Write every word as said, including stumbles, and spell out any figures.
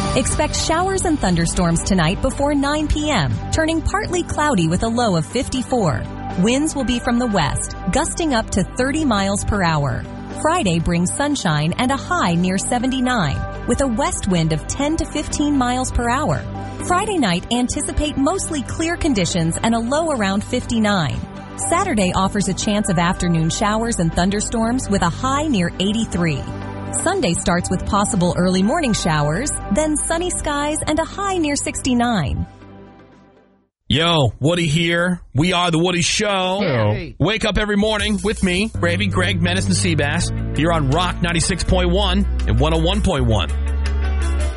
Expect showers and thunderstorms tonight before nine p.m., turning partly cloudy with a low of fifty-four. Winds will be from the west, gusting up to thirty miles per hour. Friday brings sunshine and a high near seventy-nine, with a west wind of ten to fifteen miles per hour. Friday night, anticipate mostly clear conditions and a low around fifty-nine. Saturday offers a chance of afternoon showers and thunderstorms with a high near eighty-three. Sunday starts with possible early morning showers, then sunny skies and a high near sixty-nine. Yo, Woody here. We are The Woody Show. Hey. Wake up every morning with me, Bravey, Greg, Menace, and Seabass, here on Rock ninety-six point one and one oh one point one.